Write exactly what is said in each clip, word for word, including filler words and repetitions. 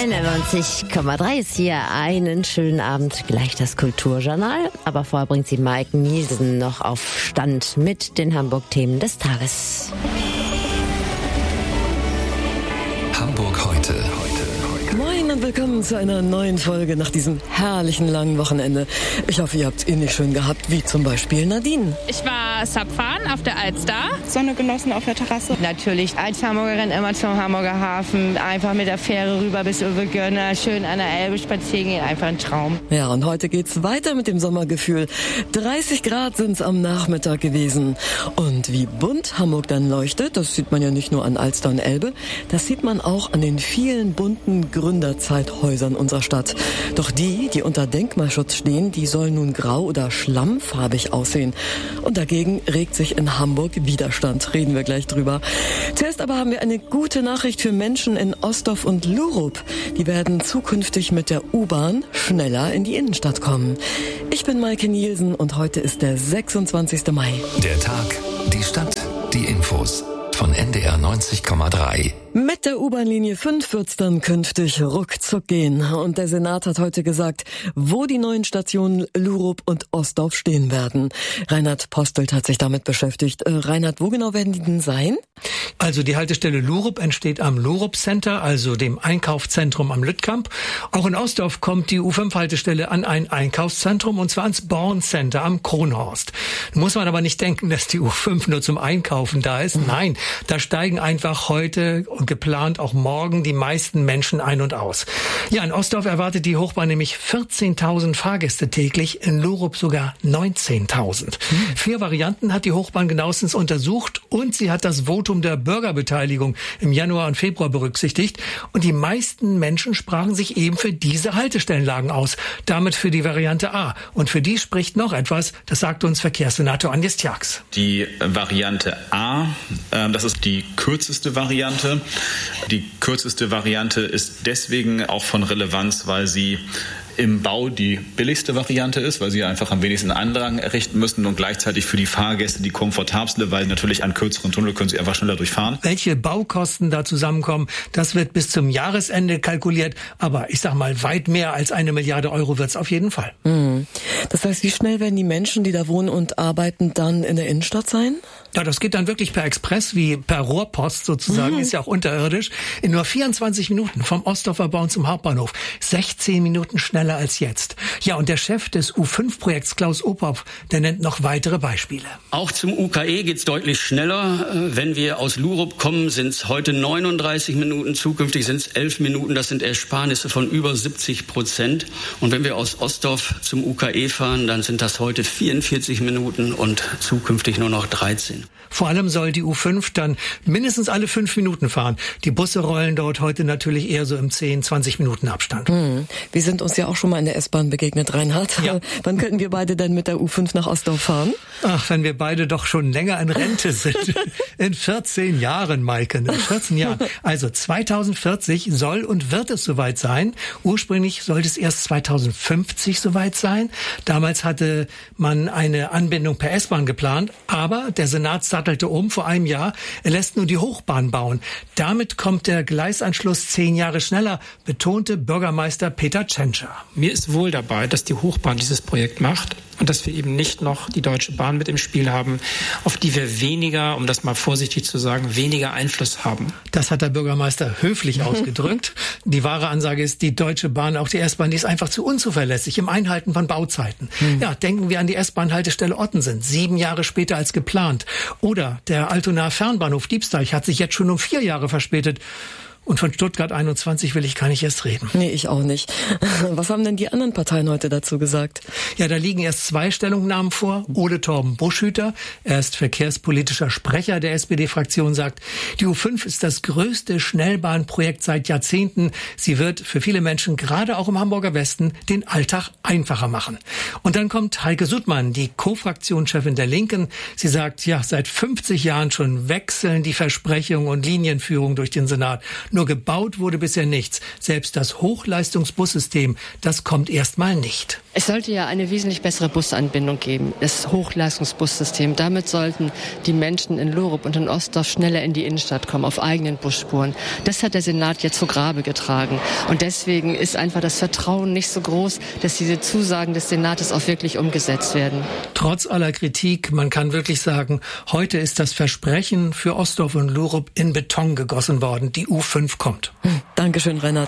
N R neunzig Komma drei ist hier. Einen schönen Abend, gleich das Kulturjournal. Aber vorher bringt sie Maike Nielsen noch auf Stand mit den Hamburg-Themen des Tages. Hamburg heute. Moin und willkommen zu einer neuen Folge nach diesem herrlichen langen Wochenende. Ich hoffe, ihr habt es ähnlich schön gehabt, wie zum Beispiel Nadine. Ich war Subfahren auf der Alster. Sonne genossen auf der Terrasse. Natürlich als Hamburgerin immer zum Hamburger Hafen. Einfach mit der Fähre rüber bis Uwe Görner. Schön an der Elbe spazieren gehen. Einfach ein Traum. Ja, und heute geht's weiter mit dem Sommergefühl. dreißig Grad sind's am Nachmittag gewesen. Und wie bunt Hamburg dann leuchtet, das sieht man ja nicht nur an Alster und Elbe, das sieht man auch an den vielen bunten Gründerzeithäusern unserer Stadt. Doch die, die unter Denkmalschutz stehen, die sollen nun grau oder schlammfarbig aussehen. Und dagegen regt sich in Hamburg Widerstand. Reden wir gleich drüber. Zuerst aber haben wir eine gute Nachricht für Menschen in Ostorf und Lurup. Die werden zukünftig mit der U-Bahn schneller in die Innenstadt kommen. Ich bin Maike Nielsen und heute ist der sechsundzwanzigster Mai. Der Tag, die Stadt, die Infos von N D R neunzig Komma drei. Mit der U-Bahn-Linie fünf wird's dann künftig ruckzuck gehen. Und der Senat hat heute gesagt, wo die neuen Stationen Lurup und Ostorf stehen werden. Reinhard Postelt hat sich damit beschäftigt. Äh, Reinhard, wo genau werden die denn sein? Also die Haltestelle Lurup entsteht am Lurup Center, also dem Einkaufszentrum am Lüttkamp. Auch in Ostorf kommt die U fünf Haltestelle an ein Einkaufszentrum, und zwar ans Born Center am Kronhorst. Muss man aber nicht denken, dass die U fünf nur zum Einkaufen da ist. Mhm. Nein, da steigen einfach heute und geplant auch morgen die meisten Menschen ein und aus. Ja, in Ostorf erwartet die Hochbahn nämlich vierzehntausend Fahrgäste täglich, in Lurup sogar neunzehntausend. Mhm. Vier Varianten hat die Hochbahn genauestens untersucht und sie hat das Votum der Bürgerbeteiligung im Januar und Februar berücksichtigt. Und die meisten Menschen sprachen sich eben für diese Haltestellenlagen aus, damit für die Variante A. Und für die spricht noch etwas, das sagt uns Verkehrssenator Agnes Tjax. Die Variante A, äh, das ist die kürzeste Variante. Die kürzeste Variante ist deswegen auch von Relevanz, weil sie im Bau die billigste Variante ist, weil sie einfach am wenigsten Andrang errichten müssen und gleichzeitig für die Fahrgäste die komfortabelste, weil natürlich an kürzeren Tunnel können sie einfach schneller durchfahren. Welche Baukosten da zusammenkommen, das wird bis zum Jahresende kalkuliert, aber ich sag mal, weit mehr als eine Milliarde Euro wird's auf jeden Fall. Mhm. Das heißt, wie schnell werden die Menschen, die da wohnen und arbeiten, dann in der Innenstadt sein? Ja, das geht dann wirklich per Express, wie per Rohrpost sozusagen, mhm. ist ja auch unterirdisch, in nur vierundzwanzig Minuten vom Ostorfer Born zum Hauptbahnhof. sechzehn Minuten schneller als jetzt. Ja, und der Chef des U fünf Projekts, Klaus Opop, der nennt noch weitere Beispiele. Auch zum U K E geht's deutlich schneller. Wenn wir aus Lurup kommen, sind es heute neununddreißig Minuten, zukünftig sind es elf Minuten. Das sind Ersparnisse von über siebzig Prozent. Und wenn wir aus Ostorf zum U K E fahren, dann sind das heute vierundvierzig Minuten und zukünftig nur noch dreizehn. Vor allem soll die U fünf dann mindestens alle fünf Minuten fahren. Die Busse rollen dort heute natürlich eher so im zehn, zwanzig Minuten Abstand. Hm. Wir sind uns ja auch schon mal in der S-Bahn begegnet, Reinhard. Ja. Wann könnten wir beide denn mit der U fünf nach Ostorf fahren? Ach, wenn wir beide doch schon länger in Rente sind. In vierzehn Jahren, Maike, in vierzehn Jahren. Also zweitausendvierzig soll und wird es soweit sein. Ursprünglich sollte es erst zweitausendfünfzig soweit sein. Damals hatte man eine Anbindung per S-Bahn geplant, aber der Senat sattelte um vor einem Jahr. Er lässt nur die Hochbahn bauen. Damit kommt der Gleisanschluss zehn Jahre schneller, betonte Bürgermeister Peter Tschentscher. Mir ist wohl dabei, dass die Hochbahn dieses Projekt macht und dass wir eben nicht noch die Deutsche Bahn mit im Spiel haben, auf die wir weniger, um das mal vorsichtig zu sagen, weniger Einfluss haben. Das hat der Bürgermeister höflich ausgedrückt. Die wahre Ansage ist, die Deutsche Bahn, auch die S-Bahn, die ist einfach zu unzuverlässig im Einhalten von Bauzeiten. Hm. Ja, denken wir an die S-Bahn-Haltestelle Ottensen, sieben Jahre später als geplant. Oder der Altonaer Fernbahnhof Diebsteich hat sich jetzt schon um vier Jahre verspätet. Und von Stuttgart einundzwanzig will ich gar nicht erst reden. Nee, ich auch nicht. Was haben denn die anderen Parteien heute dazu gesagt? Ja, da liegen erst zwei Stellungnahmen vor. Ole Torben Buschhüter, er ist verkehrspolitischer Sprecher der S P D-Fraktion, sagt, die U fünf ist das größte Schnellbahnprojekt seit Jahrzehnten. Sie wird für viele Menschen, gerade auch im Hamburger Westen, den Alltag einfacher machen. Und dann kommt Heike Sudmann, die Co-Fraktionschefin der Linken. Sie sagt, ja, seit fünfzig Jahren schon wechseln die Versprechungen und Linienführung durch den Senat. Nur gebaut wurde bisher nichts. Selbst das Hochleistungsbussystem, das kommt erstmal nicht. Es sollte ja eine wesentlich bessere Busanbindung geben, das Hochleistungsbussystem. Damit sollten die Menschen in Lurup und in Ostdorf schneller in die Innenstadt kommen, auf eigenen Busspuren. Das hat der Senat jetzt zu Grabe getragen. Und deswegen ist einfach das Vertrauen nicht so groß, dass diese Zusagen des Senates auch wirklich umgesetzt werden. Trotz aller Kritik, man kann wirklich sagen, heute ist das Versprechen für Ostdorf und Lurup in Beton gegossen worden. Die U fünf kommt. Hm, Dankeschön, Reinhard.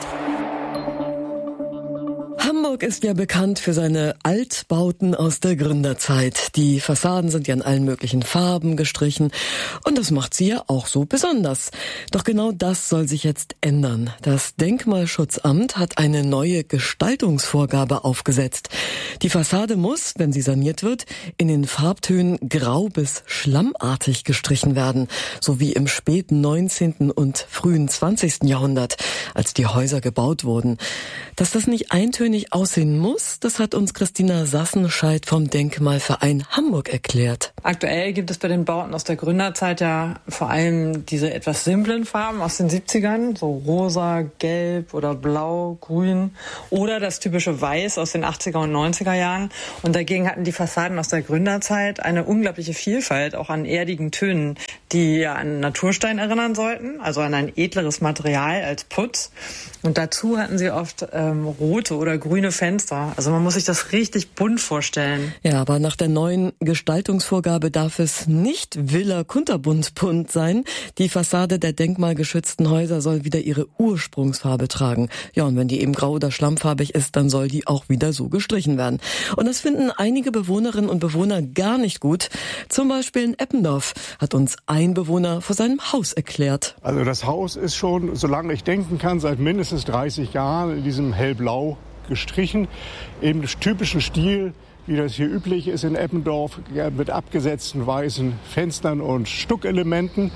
Hamburg ist ja bekannt für seine Altbauten aus der Gründerzeit. Die Fassaden sind ja in allen möglichen Farben gestrichen und das macht sie ja auch so besonders. Doch genau das soll sich jetzt ändern. Das Denkmalschutzamt hat eine neue Gestaltungsvorgabe aufgesetzt. Die Fassade muss, wenn sie saniert wird, in den Farbtönen grau bis schlammartig gestrichen werden, so wie im späten neunzehnten und frühen zwanzigsten Jahrhundert, als die Häuser gebaut wurden. Dass das nicht eintönig aussehen muss, das hat uns Christina Sassenscheid vom Denkmalverein Hamburg erklärt. Aktuell gibt es bei den Bauten aus der Gründerzeit ja vor allem diese etwas simplen Farben aus den siebzigern, so rosa, gelb oder blau, grün oder das typische Weiß aus den achtziger und neunziger Jahren. Und dagegen hatten die Fassaden aus der Gründerzeit eine unglaubliche Vielfalt, auch an erdigen Tönen, die ja an Naturstein erinnern sollten, also an ein edleres Material als Putz. Und dazu hatten sie oft ähm, rote oder grüne Fenster. Also man muss sich das richtig bunt vorstellen. Ja, aber nach der neuen Gestaltungsvorgabe darf es nicht Villa kunterbunt bunt sein. Die Fassade der denkmalgeschützten Häuser soll wieder ihre Ursprungsfarbe tragen. Ja, und wenn die eben grau oder schlammfarbig ist, dann soll die auch wieder so gestrichen werden. Und das finden einige Bewohnerinnen und Bewohner gar nicht gut. Zum Beispiel in Eppendorf hat uns ein Bewohner vor seinem Haus erklärt. Also das Haus ist schon, solange ich denken kann, seit mindestens dreißig Jahren in diesem hellblau gestrichen, eben des typischen Stil, wie das hier üblich ist in Eppendorf, mit abgesetzten weißen Fenstern und Stuckelementen.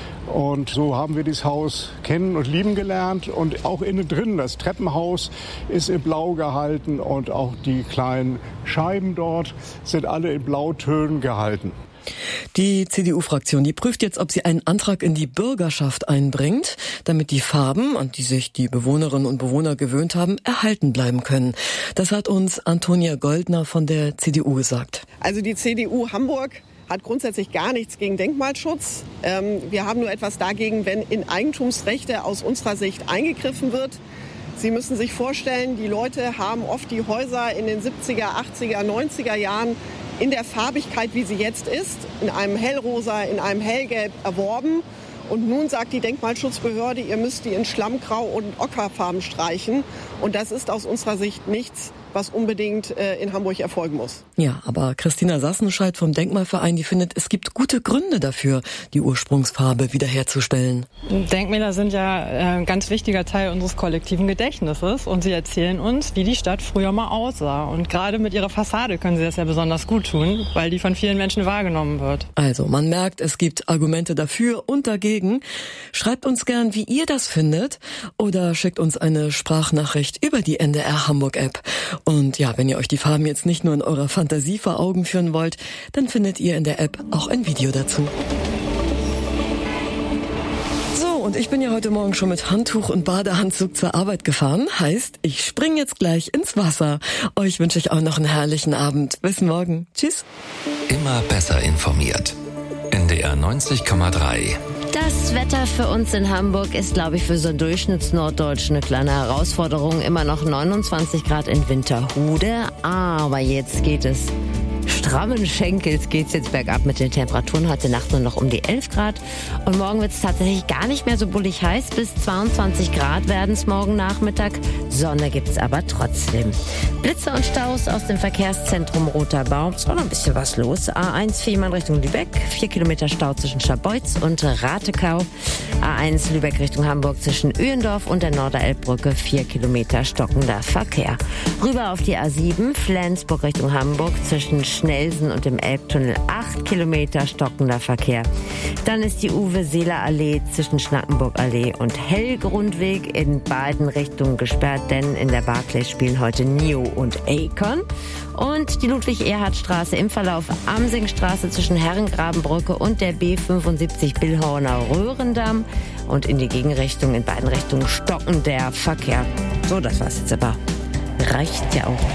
Und so haben wir dieses Haus kennen und lieben gelernt. Und auch innen drin, das Treppenhaus ist in Blau gehalten und auch die kleinen Scheiben dort sind alle in Blautönen gehalten. Die C D U-Fraktion, die prüft jetzt, ob sie einen Antrag in die Bürgerschaft einbringt, damit die Farben, an die sich die Bewohnerinnen und Bewohner gewöhnt haben, erhalten bleiben können. Das hat uns Antonia Goldner von der C D U gesagt. Also die C D U Hamburg hat grundsätzlich gar nichts gegen Denkmalschutz. Ähm, wir haben nur etwas dagegen, wenn in Eigentumsrechte aus unserer Sicht eingegriffen wird. Sie müssen sich vorstellen, die Leute haben oft die Häuser in den siebziger, achtziger, neunziger Jahren in der Farbigkeit, wie sie jetzt ist, in einem Hellrosa, in einem Hellgelb erworben. Und nun sagt die Denkmalschutzbehörde, ihr müsst die in Schlammgrau und Ockerfarben streichen. Und das ist aus unserer Sicht nichts, was unbedingt äh, in Hamburg erfolgen muss. Ja, aber Christina Sassenscheid vom Denkmalverein, die findet, es gibt gute Gründe dafür, die Ursprungsfarbe wiederherzustellen. Denkmäler sind ja ein äh, ganz wichtiger Teil unseres kollektiven Gedächtnisses und sie erzählen uns, wie die Stadt früher mal aussah. Und gerade mit ihrer Fassade können sie das ja besonders gut tun, weil die von vielen Menschen wahrgenommen wird. Also, man merkt, es gibt Argumente dafür und dagegen. Schreibt uns gern, wie ihr das findet, oder schickt uns eine Sprachnachricht über die N D R Hamburg App. Und ja, wenn ihr euch die Farben jetzt nicht nur in eurer Fantasie vor Augen führen wollt, dann findet ihr in der App auch ein Video dazu. So, und ich bin ja heute Morgen schon mit Handtuch und Badeanzug zur Arbeit gefahren. Heißt, ich spring jetzt gleich ins Wasser. Euch wünsche ich auch noch einen herrlichen Abend. Bis morgen. Tschüss. Immer besser informiert. N D R neunzig Komma drei. Das Wetter für uns in Hamburg ist, glaube ich, für so einen Durchschnittsnorddeutschen eine kleine Herausforderung. Immer noch neunundzwanzig Grad in Winterhude, aber jetzt geht es strammen Schenkels geht's jetzt bergab mit den Temperaturen. Heute Nacht nur noch um die elf Grad. Und morgen wird es tatsächlich gar nicht mehr so bullig heiß. Bis zweiundzwanzig Grad werden es morgen Nachmittag. Sonne gibt's aber trotzdem. Blitze und Staus aus dem Verkehrszentrum Roter Baum. Es war noch ein bisschen was los. A eins Fehmarn Richtung Lübeck. Vier Kilometer Stau zwischen Scharbeutz und Ratekau. A eins Lübeck Richtung Hamburg zwischen Öhendorf und der Norderelbbrücke. Vier Kilometer stockender Verkehr. Rüber auf die A sieben Flensburg Richtung Hamburg zwischen Schnelsen und im Elbtunnel acht Kilometer stockender Verkehr. Dann ist die Uwe-Seeler-Allee zwischen Schnackenburg-Allee und Hellgrundweg in beiden Richtungen gesperrt, denn in der Barclays spielen heute Nio und Akon. Und die Ludwig-Erhard-Straße im Verlauf Amsingstraße zwischen Herrengrabenbrücke und der B fünfundsiebzig Billhorner Röhrendamm. Und in die Gegenrichtung, in beiden Richtungen stocken der Verkehr. So, das war's jetzt aber. Reicht ja auch.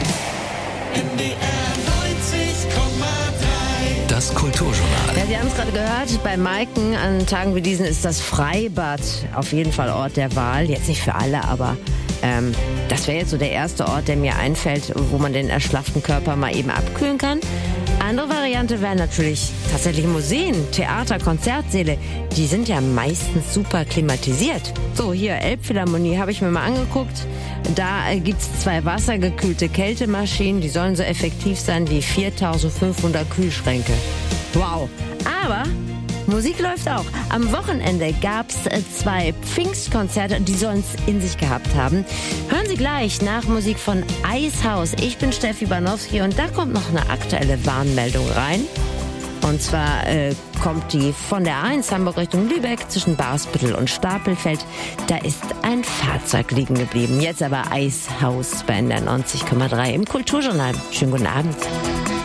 Das Kulturjournal. Ja, Sie haben es gerade gehört, bei Maiken an Tagen wie diesen ist das Freibad auf jeden Fall Ort der Wahl. Jetzt nicht für alle, aber ähm, das wäre jetzt so der erste Ort, der mir einfällt, wo man den erschlafften Körper mal eben abkühlen kann. Andere Variante wären natürlich tatsächlich Museen, Theater, Konzertsäle. Die sind ja meistens super klimatisiert. So, hier Elbphilharmonie habe ich mir mal angeguckt. Da äh, gibt's zwei wassergekühlte Kältemaschinen, die sollen so effektiv sein wie viertausendfünfhundert Kühlschränke. Wow. Aber Musik läuft auch. Am Wochenende gab's äh, zwei Pfingstkonzerte, die sollen es in sich gehabt haben. Hören Sie gleich nach Musik von Eishaus. Ich bin Steffi Banowski und da kommt noch eine aktuelle Warnmeldung rein. Und zwar äh, kommt die von der A eins Hamburg Richtung Lübeck zwischen Barsbüttel und Stapelfeld. Da ist ein Fahrzeug liegen geblieben. Jetzt aber Eishaus bei N D R neunzig Komma drei im Kulturjournal. Schönen guten Abend.